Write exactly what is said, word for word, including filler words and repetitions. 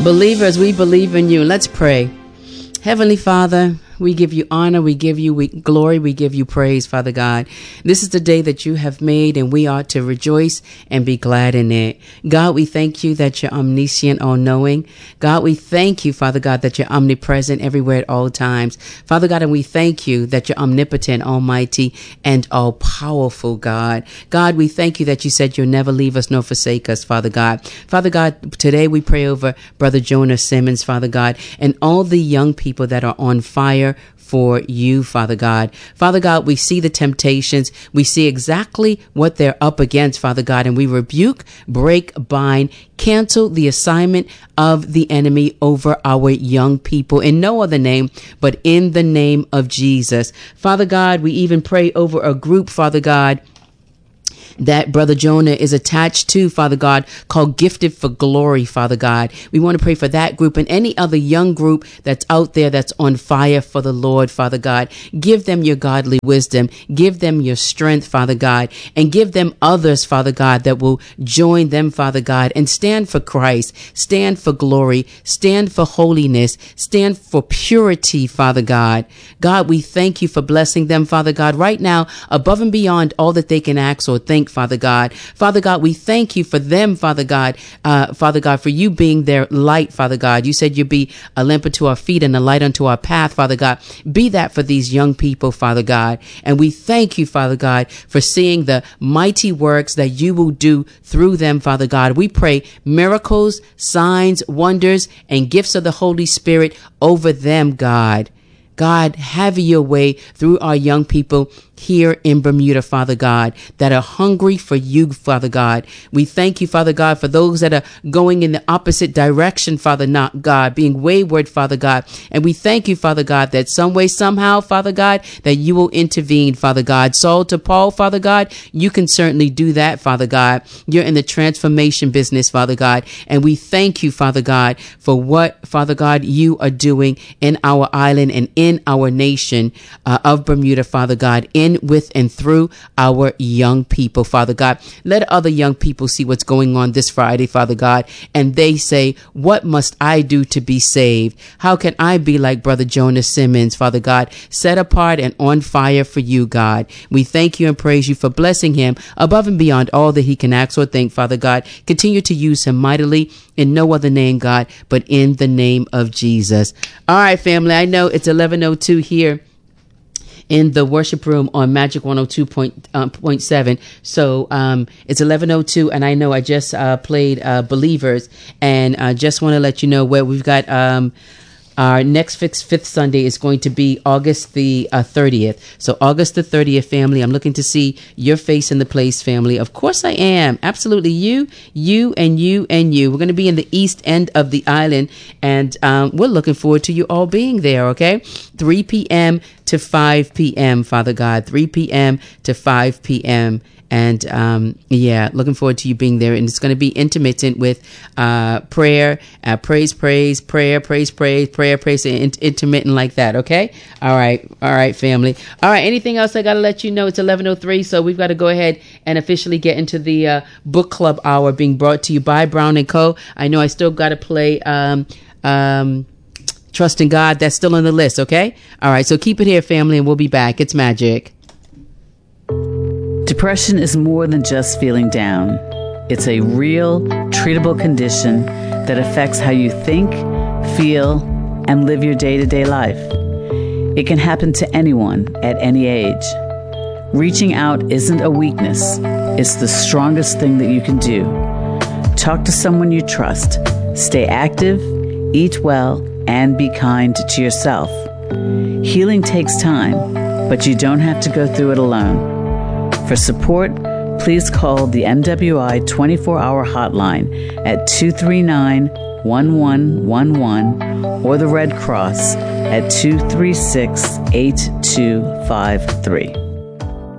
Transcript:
Believers, we believe in you. Let's pray. Heavenly Father, we give you honor, we give you we, glory, we give you praise, Father God. This is the day that you have made, and we ought to rejoice and be glad in it. God, we thank you that you're omniscient, all-knowing. God, we thank you, Father God, that you're omnipresent everywhere at all times. Father God, and we thank you that you're omnipotent, almighty, and all-powerful, God. God, we thank you that you said you'll never leave us nor forsake us, Father God. Father God, today we pray over Brother Jonah Simmons, Father God, and all the young people that are on fire for you, Father God. Father God, we see the temptations. We see exactly what they're up against, Father God, and we rebuke, break, bind, cancel the assignment of the enemy over our young people in no other name, but in the name of Jesus. Father God, we even pray over a group, Father God, that Brother Jonah is attached to, Father God, called Gifted for Glory, Father God. We want to pray for that group and any other young group that's out there that's on fire for the Lord, Father God. Give them your godly wisdom. Give them your strength, Father God, and give them others, Father God, that will join them, Father God, and stand for Christ, stand for glory, stand for holiness, stand for purity, Father God. God, we thank you for blessing them, Father God, right now, above and beyond all that they can ask or think, Father God. Father God, we thank you for them, Father God, uh, Father God, for you being their light, Father God. You said you'd be a lamp unto our feet and a light unto our path, Father God. Be that for these young people, Father God. And we thank you, Father God, for seeing the mighty works that you will do through them, Father God. We pray miracles, signs, wonders, and gifts of the Holy Spirit over them, God. God, have your way through our young people here in Bermuda, Father God, that are hungry for you, Father God. We thank you, Father God, for those that are going in the opposite direction, Father not God, being wayward, Father God. And we thank you, Father God, that some way, somehow, Father God, that you will intervene, Father God. Saul to Paul, Father God, you can certainly do that, Father God. You're in the transformation business, Father God. And we thank you, Father God, for what, Father God, you are doing in our island and in our nation uh, of Bermuda, Father God, in, with, and through our young people, Father God. Let other young people see what's going on this Friday, Father God, and they say, what must I do to be saved? How can I be like Brother Jonah Simmons, Father God, set apart and on fire for you, God? We thank you and praise you for blessing him above and beyond all that he can ask or think, Father God. Continue to use him mightily in no other name, God, but in the name of Jesus. All right, family, I know it's eleven oh two here in the worship room on Magic one oh two point seven. So um, it's eleven oh two, and I know I just uh, played uh, Believers, and I uh, just want to let you know where we've got um, our next fifth, fifth Sunday is going to be August the uh, thirtieth. So August the thirtieth, family, I'm looking to see your face in the place, family. Of course I am. Absolutely. You, you, and you, and you. We're going to be in the east end of the island, and um, we're looking forward to you all being there, okay? three p.m. to five p.m., Father God. three p.m. to five p.m., And um, yeah, looking forward to you being there. And it's going to be intermittent with uh, prayer, uh, praise, praise, prayer, praise, praise, prayer, praise, and intermittent like that. Okay. All right. All right, family. All right. Anything else I got to let you know? It's eleven oh three. So we've got to go ahead and officially get into the uh, book club hour being brought to you by Brown and Co. I know I still got to play um, um, Trust in God. That's still on the list. Okay. All right. So keep it here, family, and we'll be back. It's magic. Depression is more than just feeling down. It's a real, treatable condition that affects how you think, feel, and live your day-to-day life. It can happen to anyone at any age. Reaching out isn't a weakness. It's the strongest thing that you can do. Talk to someone you trust. Stay active, eat well, and be kind to yourself. Healing takes time, but you don't have to go through it alone. For support, please call the N W I twenty-four hour hotline at two three nine, one one one one or the Red Cross at two three six, eight two five three.